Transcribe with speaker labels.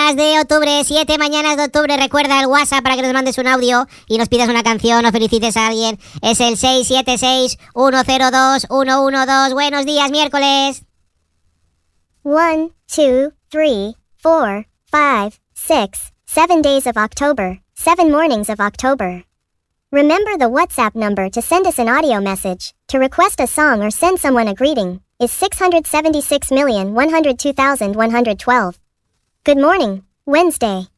Speaker 1: mañanas de octubre, 7 mañanas de octubre. Recuerda el WhatsApp para que nos mandes un audio y nos pidas una canción o felicites a alguien. Es el 676-102-112. Buenos días, miércoles.
Speaker 2: 1, 2, 3, 4, 5, 6, 7 days of October, 7 mornings of October. Remember the WhatsApp number to send us an audio message, to request a song or send someone a greeting, is 676,102,112. Good morning, Wednesday.